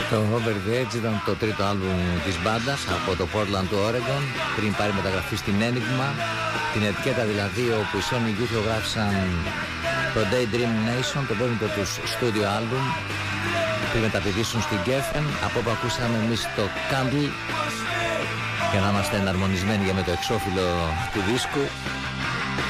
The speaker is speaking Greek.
Το Over the Edge ήταν το τρίτο άλμπουμ της μπάντας από το Portland του Oregon, πριν πάρει μεταγραφή στην Enigma, την ετικέτα δηλαδή όπου οι Sonic Youth γράφησαν το Daydream Nation, το πέμπτο τους studio album, πριν μεταπηδήσουν στην Geffen. Από όπου ακούσαμε εμείς το Candle, για να είμαστε εναρμονισμένοι για με το εξώφυλλο του δίσκου.